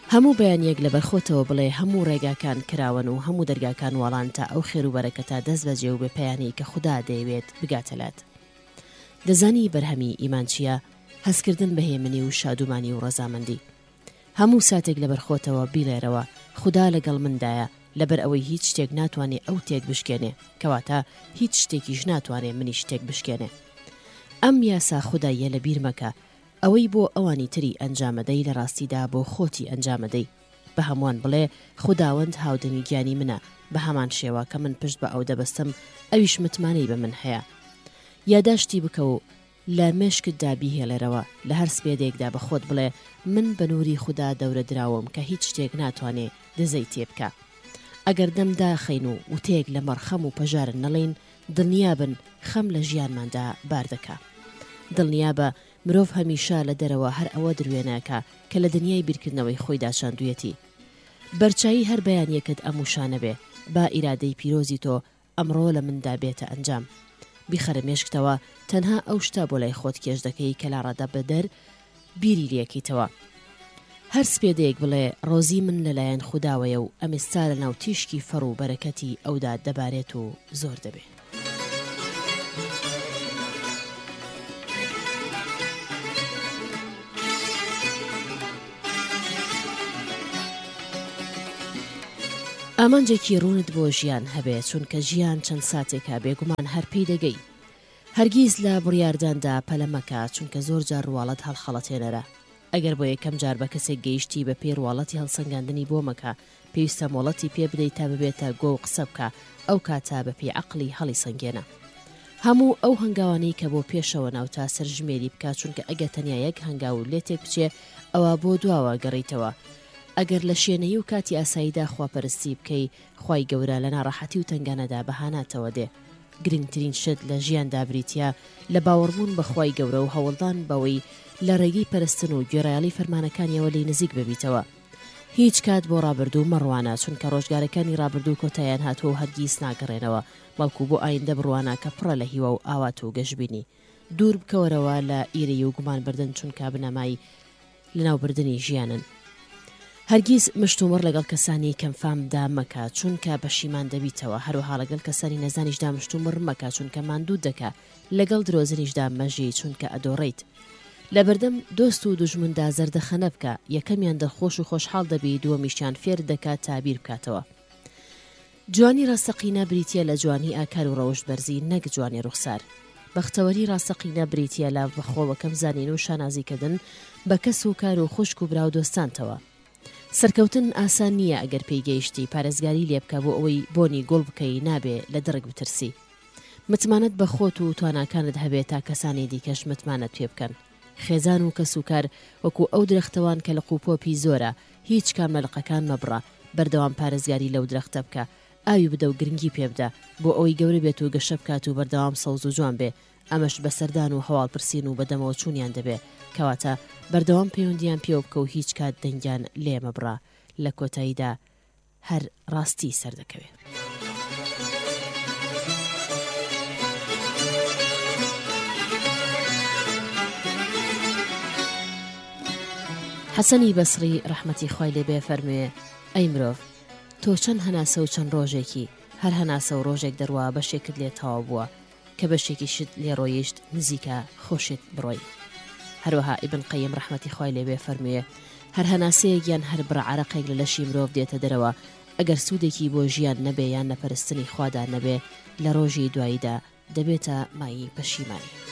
هەموو بەیانیەک لە بەرخۆتەوە بڵێ هەموو ڕێگاکان کراون و هەموو دەرگاکان وەڵان تا ئەو خێر و بەرەکەتە دەست بەجێ و بە پەیانی کە خوددا دەیەوێت بگاتەلات. دەزانی بەرهەمی ئیمان چییە؟ هەستکردن بە هێمنی و شادومانی و ڕەزامەندی. هەموو ساتێک لە بەرخۆتەوە بیڵێرەوە خوددا لەگەڵ مندایە، لەبەر ئەوەی هیچ شتێک ناتوانێت ئەو تێک بشکێنێ، کەواتە هیچ شتێکیش ناتوانێت منی شتێک بشکێنێ. ئەم یاسا خوداییە لە بیر مەکە، ئەوەی بۆ ئەوانی تری ئەنجامەدەی لە ڕاستیدا بۆ خۆتی ئەنجامەدەی. بە هەمووان بڵێ خوداوەند هاودەمی گیانی منە، بە هەمان شێوە کە من پشت بە ئەو دەبەستم ئەویش متمانەی بە من هەیە. یاداشتی بکە و لە مێشکتدا بیهێڵێرەوە، لە هەر سپێدێکدا بە خۆت بڵێ من بە نووری خوددا دەورە دراوم کە هیچ شتێک ناتوانێ دزەی تێ بکە. ئەگەر دەمدا خەین و وتەیەک لە مەرخەم و پەژارن نەڵێن، دڵنیابن خەم لە ژیانماندا بار دەکا. دڵنیابە مرۆڤ هەمیشە لە دەرەوە هەر ئەوە دروێنەکە کە لە دنیای بیرکردنەوەی خۆی داچاندویەتی. بەرچایی هەر بەیانیەکت ئەم وشانە بێ، با ئیرادەی پیرۆزی تۆ ئەمڕۆ لە مندا بێتە ئەنجام. بیخەرە مێشکتەوە تەنها ئەو شتا بۆ لای خۆت کێش دەکەی کە لە ڕەدا بەدەر بیری لێکیتەوە. هەر سپێدەیەک بڵێ ڕۆزی من لەلایەن خودداوەیە و ئەمێستا لە ناو تیشکی فەڕ و بەرەکەتی ئەودا دەبارێت و زۆر دەبێ. ئامانجێکی ڕوونت بۆ ژیان هەبێت، چونکە ژیان چەند ساتێکە بێگومان هەر پێی دەگەی. هەرگیز لە بڕیارداندا پەلەمەکە، چونکە زۆر جار ڕواڵەت هەڵخەڵەتێنەرە. ئەگەر بۆ یەکەم جار بە کەسێک گەیشتی بە پێی ڕواڵەتی هەڵسەنگاندنی بۆ مەکە، پێویستە مۆڵەتی پێ بدەیت تا ببێتە گۆ و قسە بکە، ئەو کاتە بە پێی عەقڵی هەڵی سەنگێنە. هەموو ئەو هەنگاوانەی کە بۆ پێشەوە ناو تا سەرژمێری بکە، چونکە ئەگە تەنیا یەک هەنگاو لێتێک بچێ ئەوە بۆ دواوە گەڕیتەوە. ئەگەر لە شوێنەی و کاتی ئاساییدا خواپەرستی بکەی، خوای گەورە لە ناڕەحەتی و تەنگانەدا بەهاناتەوە دێ. گرنگترین شت لە ژیاندا بریتە لە باوەڕبوون بە خوای گەورە و هەوڵدان بەوەی لە ڕێگەی پەرستن و گوێڕایەڵی فەرمانەکانیەوە لی نزیک ببیتەوە. هیچ کات بۆ ڕابردوو مەڕوانە، چونکە ڕۆژگارەکانی ڕابردوو کۆتاییان هاتووە و هەرگیز ناگەڕێنەوە، بەڵکو بۆ ئایندە بڕوانە کە پڕە لە هیوە و ئاوات و گەشببینی. دوور بکەوەرەوە لە ئیرەی و گومان بردن، چونکە بنەمای لەناوبردنی ژیانن. هەرگیز مشتومڕ لەگەڵ کەسانی کەمفامدا مەکە، چونکە بەشیمان دەبیتەوە. هەروەها لەگەڵ کەسانی نەزانیشدا مشتومڕ مەکە، چونکە ماندوو دەکە. لەگەڵ درۆزنیشدا مەژی، چونکە ئەدۆڕیت. لە بەردەم دۆست و دوژمندا زەردەخەنە بکە، یەکەمیان دڵخۆش و خۆشحاڵ دەبی، دووەمیشیان فێر دەکات تابیر بکاتەوە. جوانی ڕاستەقینە بریتە لە جوانی ئاکار و ڕەوشت بەرزی، نەک جوانی ڕوخسار. بەختەوەری ڕاستەقینە بریتە لە بەخۆوەکەم زانین و شانازیکردن بە کەس و کار و خوشک و براو دۆستانتەوە. سەرکەوتن ئاسان نییە، ئەگەر پێی گەیشتی پارێزگاری لێ بکە بۆ ئەوەی بۆنی گوڵ بکەی، نابێ لە دڕک بترسی. متمانەت بە خۆت و تواناکانت هەبێت تا کەسانی دیکەش متمانەت پێ بکەن. خێزان و کەس و کار وەکو ئەو درەختەوان کە لە قوپۆپی زۆرە، هیچ کام لە لقەکان مەبڕە، بەردەوام پارێزگاری لەو درەختە بکە، ئاوی بدە و گرنگی پێ بدە بۆ ئەوەی گەورە بێت و گەشە بکات و بەردەوام سەوز و جوان بێ. ئەمەش بەسەردان و هەواڵپرسین و بەدەمەوە چوونیان دەبێ، کەواتە بەردەوام پەیوەندیان پێوە بکە و هیچ کات دەنگیان لێ مەبڕە. لە کۆتاییدا هەر ڕاستی سەردەکەوێت. حەسەنی بەسری ڕەحمەتی خوای لێبێ فەرموێ: ئەی مرۆڤ، تۆ چەند هەناسە و چەند ڕۆژێکی، هەر هەناسە و ڕۆژێک دەڕوا بەشێکت لێ تەواو بووە کە بەشێکی شت لێ ڕۆیشت نزیکە خۆشت بڕۆی. هەروەها ئیبن قەیم ڕەحمەتی خوای لێبێ فەرموێ: هەر هەناسەیەک یان هەر بڕعرەقێک لە لەشی مرۆڤ دێتە دەرەوە، ئەگەر سوودێکی بۆ ژیان نەبێ یان نەپەرستنی خوادا نەبێ، لە ڕۆژی دواییدا دەبێتە مایی پەشیمانی.